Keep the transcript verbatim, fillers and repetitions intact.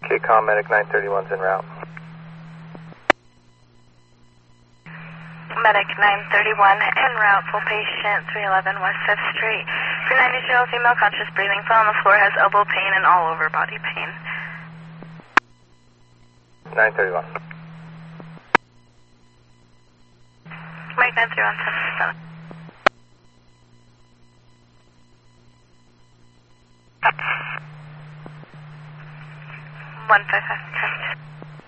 Okay, com medic nine thirty-one's en route. Medic nine thirty-one en route, full patient, three eleven West fifth Street. three ninety year old female, conscious breathing, fell on the floor, has elbow pain and all over body pain. nine thirty-one. Mike nine thirty-one, seven. one five five, test.